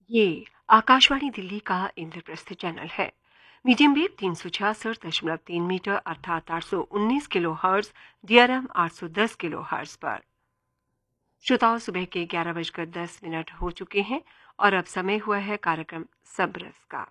ये आकाशवाणी दिल्ली का इंद्रप्रस्थ चैनल है। मीडियम वेव 366.3 मीटर अर्थात 819 kilo hertz, DRM 810 kilo hertz पर। श्रोताओं, सुबह के 11 बजकर 10 मिनट हो चुके हैं और अब समय हुआ है कार्यक्रम सबरस का।